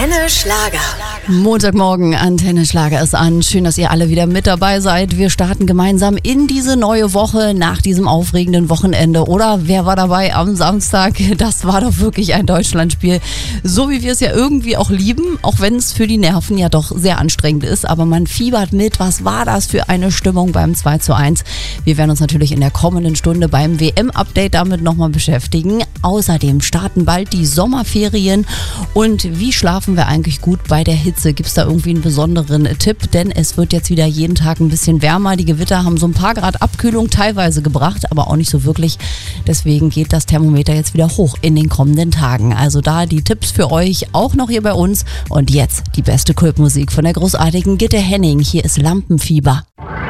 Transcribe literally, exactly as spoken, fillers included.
Antenne Schlager. Montagmorgen, Antenne Schlager ist an. Schön, dass ihr alle wieder mit dabei seid. Wir starten gemeinsam in diese neue Woche nach diesem aufregenden Wochenende. Oder wer war dabei am Samstag? Das war doch wirklich ein Deutschlandspiel. So wie wir es ja irgendwie auch lieben, auch wenn es für die Nerven ja doch sehr anstrengend ist. Aber man fiebert mit. Was war das für eine Stimmung beim zwei zu eins? Wir werden uns natürlich in der kommenden Stunde beim W M-Update damit nochmal beschäftigen. Außerdem starten bald die Sommerferien. Und wie schlafen wir eigentlich gut bei der Hitze? Gibt es da irgendwie einen besonderen Tipp? Denn es wird jetzt wieder jeden Tag ein bisschen wärmer. Die Gewitter haben so ein paar Grad Abkühlung teilweise gebracht, aber auch nicht so wirklich. Deswegen geht das Thermometer jetzt wieder hoch in den kommenden Tagen. Also da die Tipps für euch auch noch hier bei uns. Und jetzt die beste Kultmusik von der großartigen Gitte Henning. Hier ist Lampenfieber.